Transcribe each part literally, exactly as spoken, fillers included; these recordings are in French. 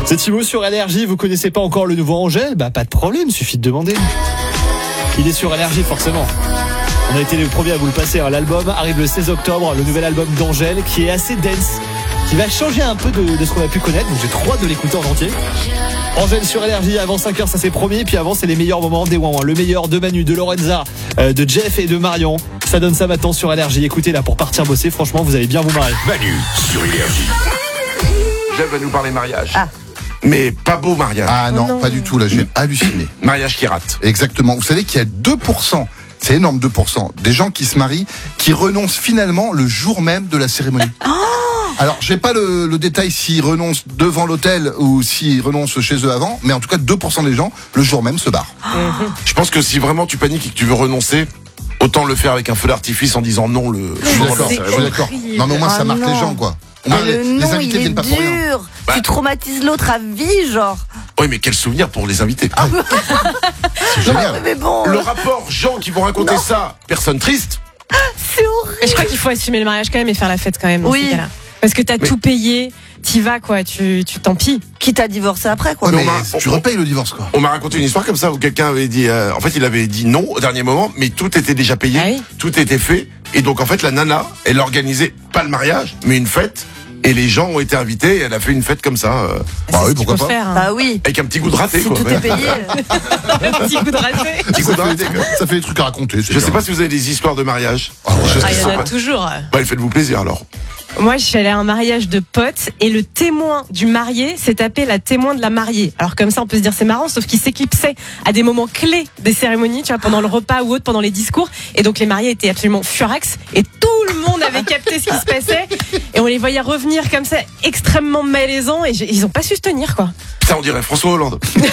C'est Thibaut sur L R J, vous connaissez pas encore le nouveau Angèle ? Bah pas de problème, suffit de demander. Il est sur L R J forcément. On a été les premiers à vous le passer, hein. L'album arrive le seize octobre, le nouvel album d'Angèle qui est assez dense, qui va changer un peu de, de ce qu'on a pu connaître, donc j'ai trop hâte de l'écouter en entier. Angèle sur L R J, avant cinq heures ça c'est promis, puis avant c'est les meilleurs moments des Ouin Ouin. Le meilleur de Manu, de Lorenza, euh, de Jeff et de Marion. Ça donne ça maintenant sur L R J. Écoutez là pour partir bosser, franchement vous allez bien vous marrer. Manu sur L R J. Jeff va nous parler mariage. Ah. Mais pas beau mariage. Ah non, Oh non. pas du tout, là j'ai halluciné. Mariage qui rate. Exactement. Vous savez qu'il y a deux pour cent, c'est énorme, deux pour cent des gens qui se marient, qui renoncent finalement le jour même de la cérémonie. Oh. Alors, j'ai pas le, le détail s'ils renoncent devant l'hôtel ou s'ils renoncent chez eux avant, mais en tout cas, deux pour cent des gens, le jour même, se barrent. Je pense que si vraiment tu paniques et que tu veux renoncer, autant le faire avec un feu d'artifice en disant non le. Je suis non, d'accord, non, je suis d'accord. Non, mais au moins, Ah ça marque non. les gens, quoi. Au Mais moins, les, le les nom, invités il est viennent pas pour rien. dur. Bah. Tu traumatises l'autre à vie, genre. Oui, mais quel souvenir pour les invités. C'est génial. Mais bon, Le rapport gens qui vont raconter Non. ça, personne triste. c'est horrible. Et je crois qu'il faut assumer le mariage quand même et faire la fête quand même dans Oui. ces cas-là. Parce que t'as Mais- tout payé, t'y vas quoi, tu tu t'en pilles. Quitte à divorcer après, quoi. Ouais, Mais mais on m'a- tu repayes le divorce, quoi. On m'a raconté une histoire comme ça où quelqu'un avait dit, euh, en fait, il avait dit non au dernier moment, mais tout était déjà payé, Ah oui. tout était fait, et donc en fait la nana, elle organisait pas le mariage, mais une fête, et les gens ont été invités, et elle a fait une fête comme ça, euh, Bah oui, C'est ce qu'il pourquoi faut pas. faire, hein. Bah oui. avec un petit goût de raté, Si quoi. tout est payé. Un petit coup de raté. Petit goût de Ça raté, fait, quoi. ça fait des trucs à raconter. c'est Je sais bien. pas si vous avez des histoires de mariage. Ah ouais. Des choses Ah, qui il y sont en a pas- toujours. Bah, faites-vous plaisir alors. Moi, je suis allée à un mariage de potes et le témoin du marié s'est tapé la témoin de la mariée. Alors comme ça, on peut se dire c'est marrant, sauf qu'il s'éclipsait à des moments clés des cérémonies, tu vois, pendant le repas ou autre, pendant les discours. Et donc les mariés étaient absolument furax et tout le monde avait capté ce qui se passait. Et on les voyait revenir comme ça, extrêmement malaisants et j'ai- ils ont pas su se tenir, quoi. Putain, on dirait François Hollande. Ouais,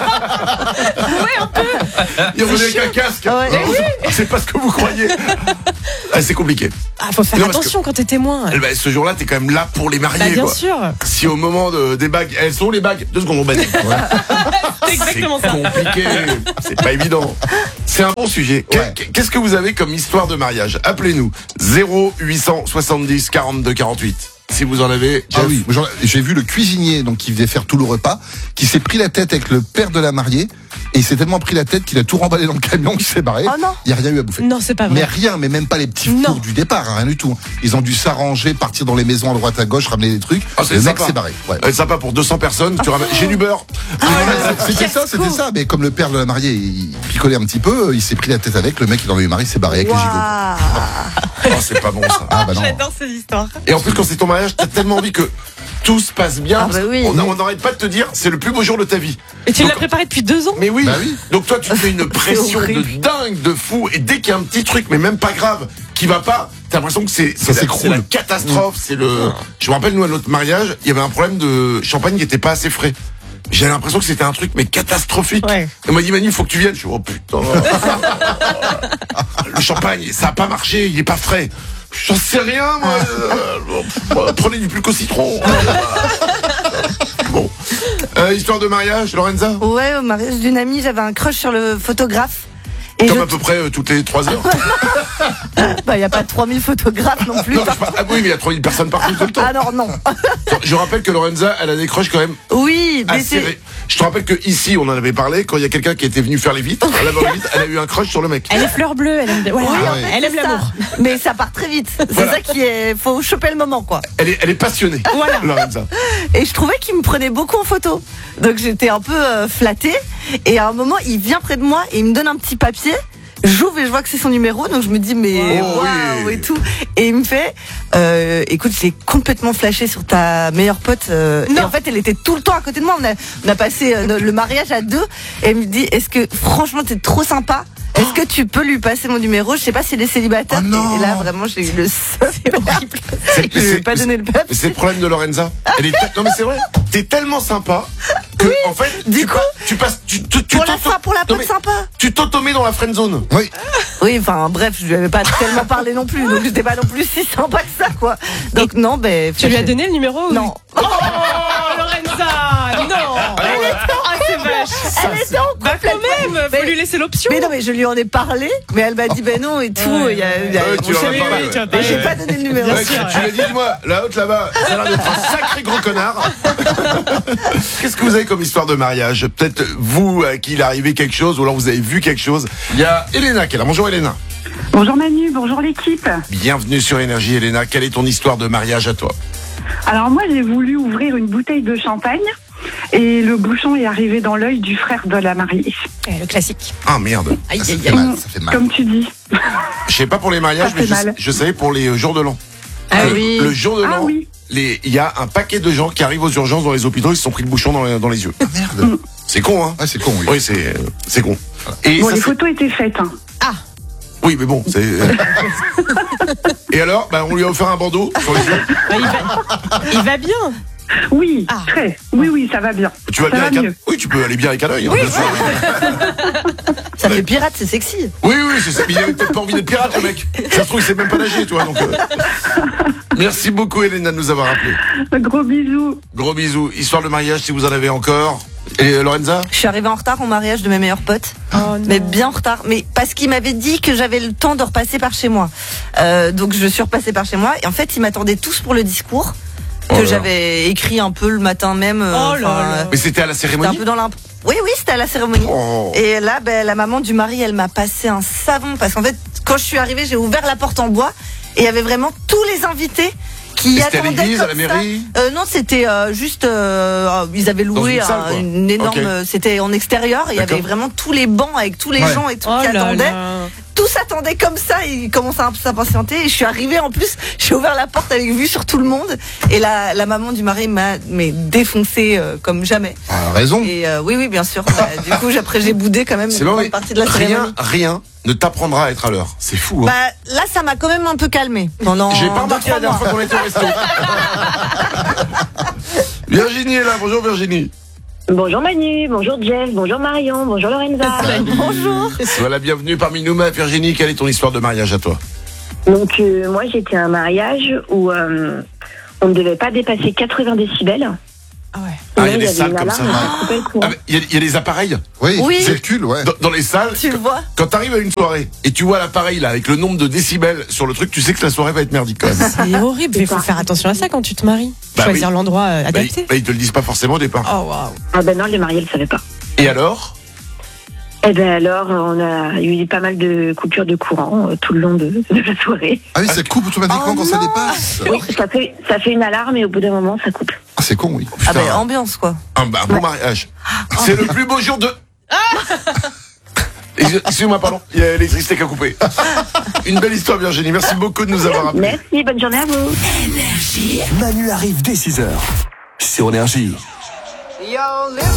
un peu. Il revenait avec un casque. Ah ouais. Ah, c'est pas ce que vous croyez. Ah, c'est compliqué. Ah, faut faire Non, parce attention quand t'es témoin. Eh ben, ce jour-là, t'es quand même là pour les mariés, Bah, bien quoi. sûr. Si au moment de, des bagues, elles sont où les bagues? Deux secondes, on bannit. C'est exactement C'est ça. compliqué, c'est pas évident. C'est un bon sujet. Ouais. Qu'est- Qu'est-ce que vous avez comme histoire de mariage? Appelez-nous zéro huit cent soixante-dix quarante-deux quarante-huit. Si vous en avez. Ah Jeff. oui, genre, j'ai vu le cuisinier donc qui faisait faire tout le repas, qui s'est pris la tête avec le père de la mariée, et il s'est tellement pris la tête qu'il a tout remballé dans le camion, qu'il s'est barré. Oh non. Il n'y a rien eu à bouffer. Non, c'est pas Mais vrai. rien, mais même pas les petits Non. fours du départ, hein, rien du tout. Ils ont dû s'arranger, partir dans les maisons à droite à gauche, ramener des trucs. Ah, c'est le mec sympa. s'est barré. Ouais. C'est sympa pour deux cents personnes. Tu ramènes... J'ai du beurre. Ouais, c'était ça, c'était ça. Mais comme le père de la mariée, il picolait un petit peu, il s'est pris la tête avec, le mec il en a eu marre, il s'est barré avec les gigots. Waouh. Oh, c'est pas bon ça. Ah bah non. J'adore ces histoires. Et en plus, quand c'est ton mariage, t'as tellement envie que tout se passe bien. Ah bah oui. On on n'arrête pas de te dire, c'est le plus beau jour de ta vie. Et tu Donc- l'as préparé depuis deux ans? Mais oui. Bah oui. Donc toi, tu te fais une pression de horrible. dingue, de fou, et dès qu'il y a un petit truc, mais même pas grave, qui va pas, t'as l'impression que c'est c'est la, s'écroule. c'est la catastrophe. C'est le. Je me rappelle, nous à notre mariage, il y avait un problème de champagne qui était pas assez frais. J'avais l'impression que c'était un truc mais catastrophique. Ouais. On m'a dit Manu, il faut que tu viennes. Je suis oh putain. Le champagne, ça a pas marché, il est pas frais. J'en sais rien, moi. Euh, prenez du plus qu'au citron. Bon. Euh, histoire de mariage, Lorenza. Ouais, au mariage d'une amie, j'avais un crush sur le photographe. Et Comme je- à peu près euh, toutes les trois heures. Bah, il n'y a pas trois mille photographes non plus. Non, je par- ah oui, mais il y a trois mille personnes partout tout le temps. Alors non. Je rappelle que Lorenza, elle a des crushs quand même Oui, mais assez. c'est... ré- Je te rappelle que ici, on en avait parlé, quand il y a quelqu'un qui était venu faire les vitres, à la vitre, elle a eu un crush sur le mec. Elle est fleur bleue, elle aime, voilà, Oui, Ah en ouais. fait, elle aime c'est ça. l'amour. Mais ça part très vite. C'est Voilà. ça qui est... Faut choper le moment, quoi. Elle est, elle est passionnée, Voilà. Lorenza. Et je trouvais qu'il me prenait beaucoup en photo. Donc j'étais un peu euh, flattée. Et à un moment, il vient près de moi et il me donne un petit papier. J'ouvre et je vois que c'est son numéro, donc je me dis mais Oh, waouh oui. et tout. Et il me fait, euh, écoute, j'ai complètement flashé sur ta meilleure pote. euh, et en fait, elle était tout le temps à côté de moi. On a, on a passé euh, le mariage à deux. Et elle me dit, est-ce que franchement, t'es trop sympa. Est-ce que tu peux lui passer mon numéro? Je sais pas s'il est célibataire. Oh non. Et là, vraiment, j'ai eu le seum. C'est- Je lui ai c'est- pas donné le papier. Mais c'est le problème de Lorenza. Elle est te- Non mais c'est vrai. T'es tellement sympa que en fait, du tu, coup, pa- tu passes, tu, tu, tu Pour la t'auto- fin, pour la Non, pote mais sympa. Tu t'automets dans la friend zone. Oui. Oui, enfin bref, je lui avais pas tellement parlé non plus, donc j'étais pas non plus si sympa que ça, quoi. Donc non, ben. Tu lui as donné le numéro ou- Non. Oh, Lorenza, non. Ah, c'est vache. Elle était en Bah quand complètement- même, faut Mais- lui laisser l'option. Mais non, mais je lui en ai parlé, mais elle m'a dit ben non et tout. Ouais. Il y a, il y a- Ouais, tu bon, en as je- parlé, oui, ouais. tu as mais j'ai Ouais. pas donné le numéro. Ouais, tu tu l'as dit, dis-moi, la haute là-bas, ça a l'air d'être un sacré gros connard. Qu'est-ce que vous avez comme histoire de mariage? Peut-être vous, à qui il est arrivé quelque chose, ou alors vous avez vu quelque chose. Il y a Elena qui est là. Bonjour Elena. Bonjour Manu, bonjour l'équipe. Bienvenue sur Énergie Elena. Quelle est ton histoire de mariage à toi? Alors moi j'ai voulu ouvrir une bouteille de champagne et le bouchon est arrivé dans l'œil du frère de la mariée. Eh, le classique. Ah merde. Aïe, Ça aïe, fait aïe. mal, ça fait mal. Comme tu dis. Je sais pas pour les mariages, Ça mais fait je, mal. je savais pour les euh, jours de l'an. Ah Le- oui. Le jour de Ah l'an, oui. les- il y a un paquet de gens qui arrivent aux urgences dans les hôpitaux, ils se sont pris le bouchon dans les, dans les yeux. Merde. C'est con, hein? Ouais, c'est con, oui. Oui, c'est euh, c'est con. Et Bon, ça, les c'est- photos étaient faites. Hein. Oui, mais bon, c'est. Et alors, bah, on lui a offert un bandeau sur les yeux. Bah, il, va... il va bien. Oui, Ah. très. Oui, oui, ça va bien. Tu vas Ça bien va avec un... mieux. Oui, tu peux aller bien avec un œil. hein, bien sûr. Ça fait pirate, c'est sexy. Oui, oui, c'est ça. Mais il avait peut-être pas envie d'être pirate, le mec. Ça se trouve, il sait même pas nager, toi. Donc, euh. Merci beaucoup, Elena, de nous avoir appelé. Gros bisous. Gros bisous. Histoire de mariage, si vous en avez encore. Et euh, Lorenza? Je suis arrivée en retard au mariage de mes meilleurs potes. Oh, non. Mais bien en retard. Mais parce qu'il m'avait dit que j'avais le temps de repasser par chez moi. Euh, donc je suis repassée par chez moi. Et en fait, ils m'attendaient tous pour le discours Oh que là là. j'avais écrit un peu le matin même. euh, Oh là enfin, là. euh, Mais c'était à la C'était un cérémonie? peu dans l'imp. Oui, oui, c'était à la cérémonie. Oh. Et là, ben, la maman du mari, elle m'a passé un savon parce qu'en fait, quand je suis arrivée, j'ai ouvert la porte en bois et il y avait vraiment tous les invités qui Et c'était à attendaient l'église, à la comme ça. mairie? Euh, non, c'était euh, juste, euh, ils avaient Dans loué une salle, un- quoi. une énorme, Ok. c'était en extérieur. Il y avait D'accord. vraiment tous les bancs avec tous les Ouais. gens et tout Oh qui là attendaient. là. Tous attendaient comme ça, ils commençaient à s'impatienter et je suis arrivée en plus, j'ai ouvert la porte avec vue sur tout le monde et la, la maman du mari m'a mais défoncé euh, comme jamais. Ah, raison. Et euh, oui, oui, bien sûr. Bah, du coup, après, j'ai boudé quand même C'est une bon, grande oui. partie de la Rien, cérémonie. rien ne t'apprendra à être à l'heure. C'est fou, hein. Bah, là, ça m'a quand même un peu calmé pendant. J'ai pas deux, remarqué la trois dernière mois. fois qu'on était au resto. Virginie est là. Bonjour, Virginie. Bonjour Manu, bonjour Jeff, bonjour Marion, bonjour Lorenza. Bonjour. Sois la bienvenue parmi nous, ma Virginie. Quelle est ton histoire de mariage à toi? Donc euh, moi j'étais à un mariage où euh, on ne devait pas dépasser quatre-vingts décibels. Ah ouais. Ah, il y a Sinon, des avait salles une comme alarme ça. qui coupait le courant. Ah, mais Il y, a- il y a des appareils Oui, Oui. c'est le cul, ouais. dans, dans les salles. Tu le vois? Quand t'arrives à une soirée et tu vois l'appareil là avec le nombre de décibels sur le truc, tu sais que la soirée va être merdique quand même. C'est horrible, mais faut faire attention à ça quand tu te maries. Bah Choisir oui. l'endroit euh, Bah, adapté. ils, bah, ils te le disent pas forcément au départ. Oh waouh. Ah ben non, les mariés ne le savaient pas. Et alors? Et ben alors on a eu pas mal de coupures de courant euh, tout le long de, de la soirée. Ah oui, ça coupe automatiquement Oh quand ça non. dépasse. Oui, ça fait, ça fait une alarme et au bout d'un moment ça coupe. Ah, c'est con, oui. Ah, Putain. bah, ambiance, quoi. Un, bah, un bon mariage. C'est le plus beau jour de. Ex- Excusez-moi, pardon. Il y a l'électricité qui a coupé. Une belle histoire, Virginie. Merci beaucoup de nous avoir appelés. Merci, bonne journée à vous. Manu arrive dès six heures sur Énergie.